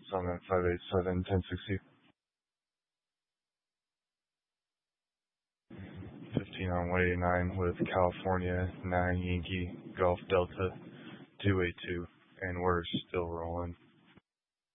Summit 587 1060. 15 on 189 with California 9 Yankee Golf Delta 282, and we're still rolling.